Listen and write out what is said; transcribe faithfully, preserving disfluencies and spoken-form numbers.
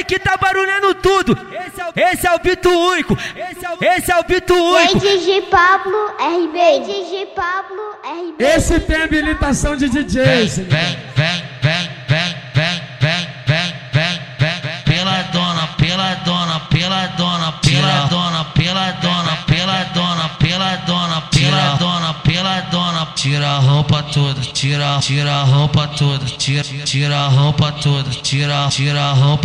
que tá barulhando tudo. Esse é o, esse é o Bito único. Esse é o, esse é o Bito único. D J Pablo R B. D J Pablo R B. Esse tem habilitação de D J. Vem, vem, vem, vem, vem, vem, vem, vem, vem, vem, pela dona, pela dona, pela dona, pela dona, pela dona, pela dona, pela dona, pela dona, pela dona, tira a roupa toda, tira, tira a roupa toda, tira, tira a roupa toda, tira, tira a roupa